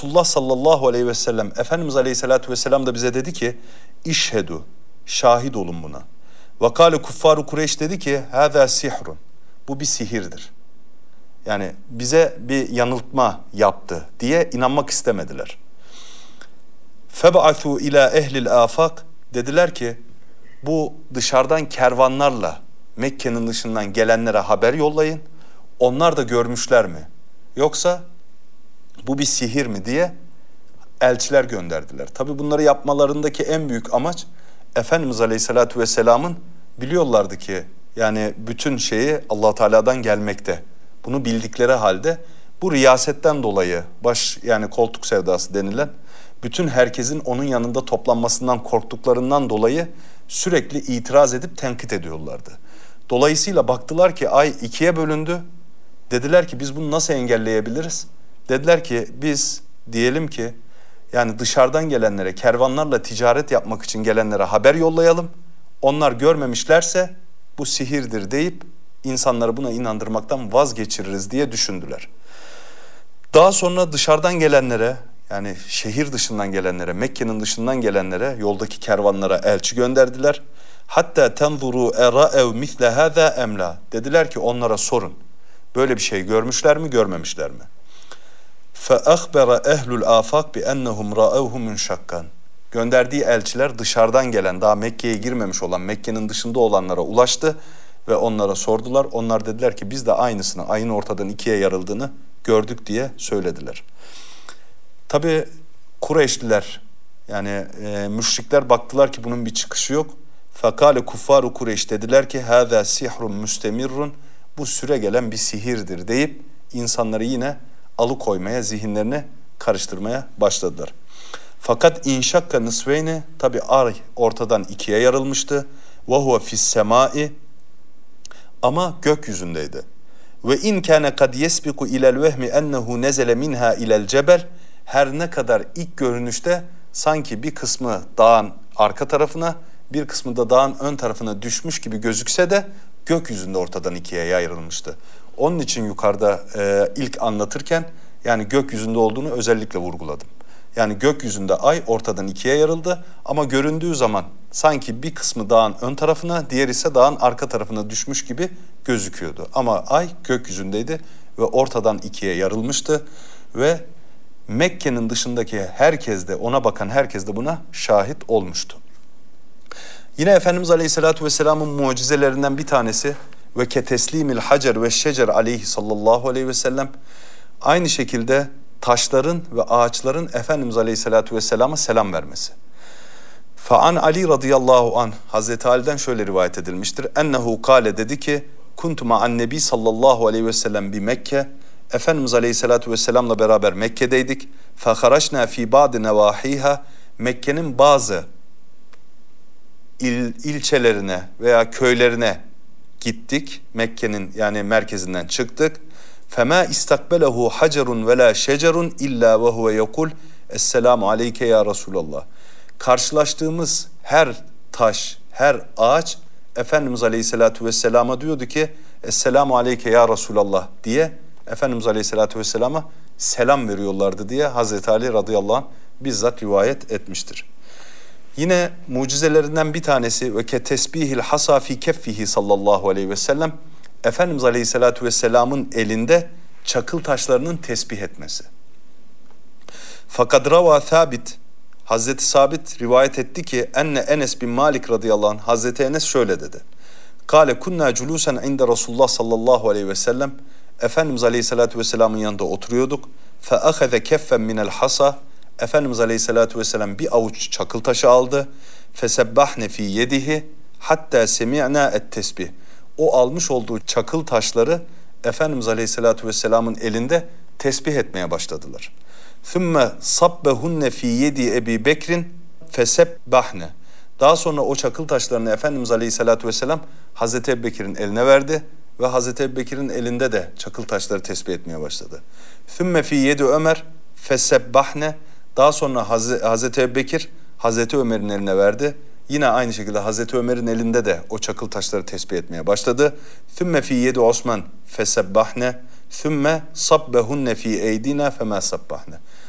Resulullah sallallahu aleyhi ve sellem, Efendimiz aleyhissalatu vesselam da bize dedi ki, İşhedü, şahit olun buna. Ve kâle kuffaru Kureyş dedi ki, hâzâ sihrun, bu bir sihirdir. Yani bize bir yanıltma yaptı diye inanmak istemediler. Feb'athu ila ehlil afak, dediler ki bu dışarıdan kervanlarla Mekke'nin dışından gelenlere haber yollayın. Onlar da görmüşler mi? Yoksa bu bir sihir mi diye elçiler gönderdiler. Tabii bunları yapmalarındaki en büyük amaç Efendimiz Aleyhisselatü Vesselam'ın biliyorlardı ki yani bütün şeyi Allah Teala'dan gelmekte. Bunu bildikleri halde bu riyasetten dolayı yani koltuk sevdası denilen bütün herkesin onun yanında toplanmasından korktuklarından dolayı sürekli itiraz edip tenkit ediyorlardı. Dolayısıyla baktılar ki ay ikiye bölündü. Dediler ki biz bunu nasıl engelleyebiliriz? Dediler ki biz diyelim ki yani dışarıdan gelenlere, kervanlarla ticaret yapmak için gelenlere haber yollayalım. Onlar görmemişlerse bu sihirdir deyip insanları buna inandırmaktan vazgeçiririz diye düşündüler. Daha sonra dışarıdan gelenlere, yani şehir dışından gelenlere, Mekke'nin dışından gelenlere, yoldaki kervanlara elçi gönderdiler. Hatta tenzuru era'ev misle hâzâ emlâ. Dediler ki onlara sorun. Böyle bir şey görmüşler mi, görmemişler mi? فَأَخْبَرَ اَهْلُ الْآفَاقِ بِأَنَّهُمْ رَأَوْهُ مُنْشَكًّا. Gönderdiği elçiler dışarıdan gelen, daha Mekke'ye girmemiş olan, Mekke'nin dışında olanlara ulaştı ve onlara sordular. Onlar dediler ki biz de aynısını, ayın ortadan ikiye yarıldığını gördük diye söylediler. Tabii Kureyşliler yani müşrikler baktılar ki bunun bir çıkışı yok. Fakale kuffaru Kureyş, dediler ki hâzâ sihrun müstemirrun, bu süre gelen bir sihirdir deyip insanları yine alıkoymaya, zihinlerini karıştırmaya başladılar. Fakat inşakka nısveyni, tabi ay ortadan ikiye yarılmıştı. Ve huve fissemâi, ama gökyüzündeydi. Ve in kâne kad yesbiku ilel vehmi ennehu nezele minha ilel cebel, her ne kadar ilk görünüşte sanki bir kısmı dağın arka tarafına, bir kısmı da dağın ön tarafına düşmüş gibi gözükse de gökyüzünde ortadan ikiye ayrılmıştı. Onun için yukarıda ilk anlatırken yani gökyüzünde olduğunu özellikle vurguladım. Yani gökyüzünde ay ortadan ikiye yarıldı ama göründüğü zaman sanki bir kısmı dağın ön tarafına, diğer ise dağın arka tarafına düşmüş gibi gözüküyordu. Ama ay gökyüzündeydi ve ortadan ikiye yarılmıştı ve Mekke'nin dışındaki herkes de, ona bakan herkes de buna şahit olmuştu. Yine Efendimiz Aleyhisselatü Vesselam'ın mucizelerinden bir tanesi ve keteslimil hacer ve şecer aleyhi sallallahu aleyhi ve sellem, aynı şekilde taşların ve ağaçların Efendimiz Aleyhisselatü Vesselam'a selam vermesi. Fa'an Ali radıyallahu anh, Hazreti Ali'den şöyle rivayet edilmiştir. Ennehu kâle, dedi ki kuntu ma'an nebi sallallahu aleyhi ve sellem bi Mekke, Efendimiz Aleyhisselatü Vesselam'la beraber Mekke'deydik. Feharaşna fi ba'di nevahiha, Mekke'nin bazı ilçelerine veya köylerine gittik. Mekke'nin yani merkezinden çıktık. Fema istakbelehu hacerun ve la şecerun illa ve huve yekul esselamu aleyke ya Resulallah. Karşılaştığımız her taş, her ağaç Efendimiz Aleyhisselatü Vesselam'a diyordu ki esselamu aleyke ya Resulallah diye Efendimiz Aleyhisselatü Vesselam'a selam veriyorlardı diye Hazreti Ali radıyallahu anh bizzat rivayet etmiştir. Yine mucizelerinden bir tanesi ve ketesbihil hasa fi keffihi sallallahu aleyhi ve sellem, Efendimiz Aleyhisselatü Vesselam'ın elinde çakıl taşlarının tesbih etmesi. Fakat rava Sabit, Hazreti Sabit rivayet etti ki enne Enes bin Malik radıyallahu anh, Hazreti Enes şöyle dedi. Kale kunna culusen inde Resulullah sallallahu aleyhi ve sellem, Efendimiz Aleyhisselatü Vesselam'ın yanında oturuyorduk. Fe ahaze keffen minel hasa, Efendimiz Aleyhisselatü Vesselam bir avuç çakıl taşı aldı. Fesebbahne fi yedihi hatta semi'na et tesbih. O almış olduğu çakıl taşları Efendimiz Aleyhisselatü Vesselam'ın elinde tesbih etmeye başladılar. Thumma sabbehunne fi yedi Ebi Bekrin fesebbahne. Daha sonra o çakıl taşlarını Efendimiz Aleyhisselatü Vesselam Hazreti Ebubekir'in eline verdi ve Hazreti Ebubekir'in elinde de çakıl taşları tesbih etmeye başladı. Thumma fi yedi Ömer fesebbahne. Daha sonra Hazreti Ebubekir Hazreti Ömer'in eline verdi. Yine aynı şekilde Hazreti Ömer'in elinde de o çakıl taşları tesbih etmeye başladı. Thumma fi yedi Osman fesebbahne. Thumma sabbehunne fi eydina fema sabbahne.